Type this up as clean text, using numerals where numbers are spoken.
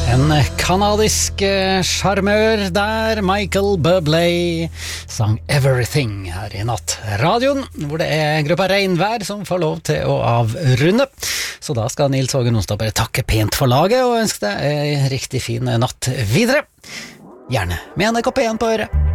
En kanadisk charmør der, Michael Bublé, sang Everything her i nattradioen, hvor det gruppa Regnvær som får lov til å avrunde. Så da skal Nils Åge Nonstad bare takke pent for laget og ønske deg en riktig fin natt videre. Gjerne med en kopp igjen på øret.